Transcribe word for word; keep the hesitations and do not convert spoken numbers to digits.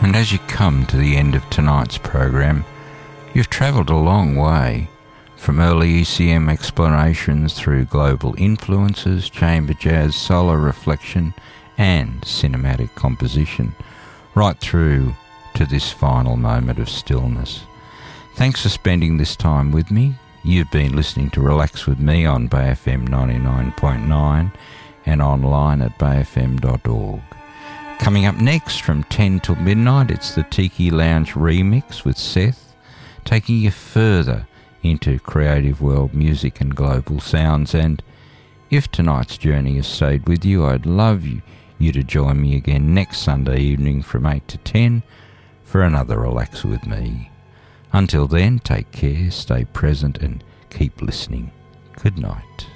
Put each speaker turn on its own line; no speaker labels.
And as you come to the end of tonight's program, you've travelled a long way, from early E C M explorations through global influences, chamber jazz, solar reflection and cinematic composition, right through to this final moment of stillness. Thanks for spending this time with me. You've been listening to Relax With Me on Bay F M ninety-nine point nine and online at bay f m dot org. Coming up next from ten till midnight, it's the Tiki Lounge remix with Seth, taking you further into creative world music and global sounds. And if tonight's journey has stayed with you, I'd love you, you to join me again next Sunday evening from eight to ten for another Relax With Me. Until then, take care, stay present and keep listening. Good night.